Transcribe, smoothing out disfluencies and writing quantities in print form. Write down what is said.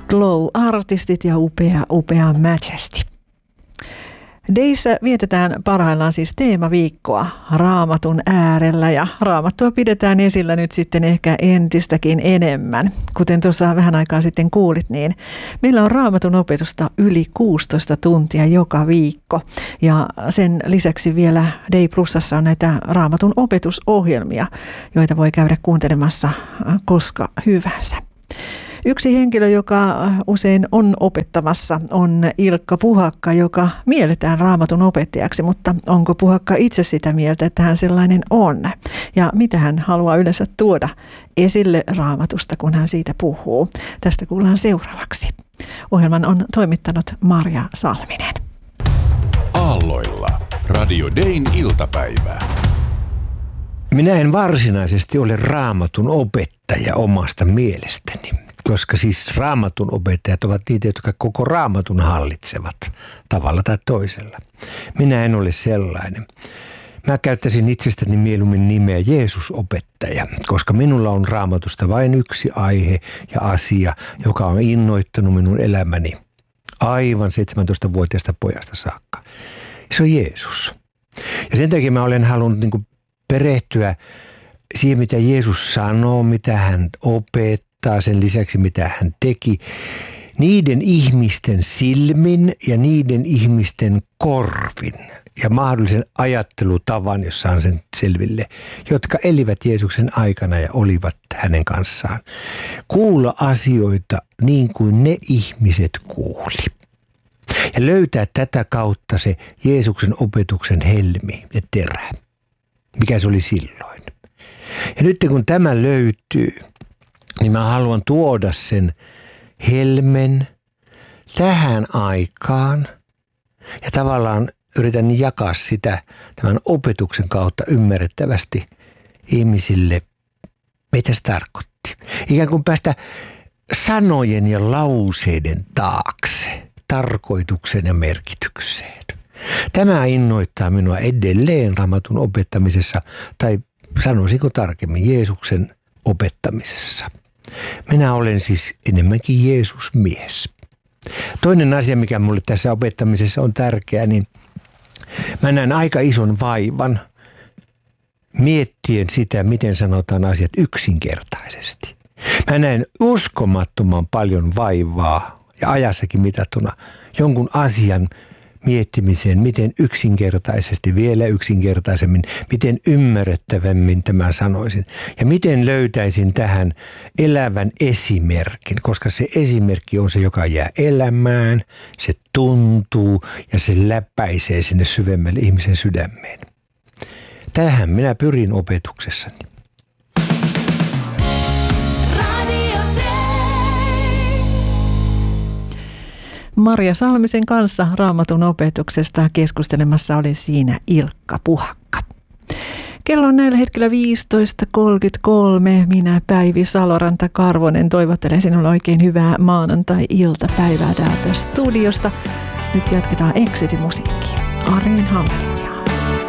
Glow-artistit ja upea Majesty. Deissä vietetään parhaillaan siis teemaviikkoa Raamatun äärellä ja Raamattua pidetään esillä nyt sitten ehkä entistäkin enemmän. Kuten tuossa vähän aikaa sitten kuulit, niin meillä on Raamatun opetusta yli 16 tuntia joka viikko. Ja sen lisäksi vielä Dei Plusassa on näitä Raamatun opetusohjelmia, joita voi käydä kuuntelemassa koska hyvänsä. Yksi henkilö, joka usein on opettamassa, on Ilkka Puhakka, joka mielletään Raamatun opettajaksi, mutta onko Puhakka itse sitä mieltä, että hän sellainen on? Ja mitä hän haluaa yleensä tuoda esille Raamatusta, kun hän siitä puhuu? Tästä kuullaan seuraavaksi. Ohjelman on toimittanut Marja Salminen. Aalloilla. Radio Dein iltapäivää. Minä en varsinaisesti ole Raamatun opettaja omasta mielestäni, koska siis Raamatun opettajat ovat niitä, jotka koko Raamatun hallitsevat tavalla tai toisella. Minä en ole sellainen. Mä käyttäisin itsestäni mieluummin nimeä Jeesus-opettaja, koska minulla on Raamatusta vain yksi aihe ja asia, joka on innoittanut minun elämäni aivan 17-vuotiaasta pojasta saakka. Se on Jeesus. Ja sen takia mä olen halunnut perehtyä siihen, mitä Jeesus sanoo, mitä hän opettaa, sen lisäksi mitä hän teki, niiden ihmisten silmin ja niiden ihmisten korvin ja mahdollisen ajattelutavan, jos saan sen selville, jotka elivät Jeesuksen aikana ja olivat hänen kanssaan. Kuulla asioita niin kuin ne ihmiset kuuli. Ja löytää tätä kautta se Jeesuksen opetuksen helmi ja terä, mikä se oli silloin. Ja nyt kun tämä löytyy, niin mä haluan tuoda sen helmen tähän aikaan ja tavallaan yritän jakaa sitä tämän opetuksen kautta ymmärrettävästi ihmisille, mitä se tarkoitti. Ikään kuin päästä sanojen ja lauseiden taakse, tarkoituksen ja merkitykseen. Tämä innoittaa minua edelleen Raamatun opettamisessa, tai sanoisinko tarkemmin Jeesuksen opettamisessa. Minä olen siis enemmänkin Jeesus-mies. Toinen asia, mikä mulle tässä opettamisessa on tärkeä, niin mä näen aika ison vaivan miettien sitä, miten sanotaan asiat yksinkertaisesti. Mä näen uskomattoman paljon vaivaa ja ajassakin mitattuna jonkun asian miettimiseen, miten yksinkertaisesti, vielä yksinkertaisemmin, miten ymmärrettävämmin tämän sanoisin. Ja miten löytäisin tähän elävän esimerkin, koska se esimerkki on se, joka jää elämään, se tuntuu ja se läpäisee sinne syvemmälle ihmisen sydämeen. Tähän minä pyrin opetuksessani. Marja Salmisen kanssa Raamatun opetuksesta keskustelemassa oli siinä Ilkka Puhakka. Kello on näillä hetkellä 15.33. Minä Päivi Saloranta-Karvonen toivottelen sinulle oikein hyvää maanantai-iltapäivää täältä studiosta. Nyt jatketaan Exitin musiikkia. Arin Hamel.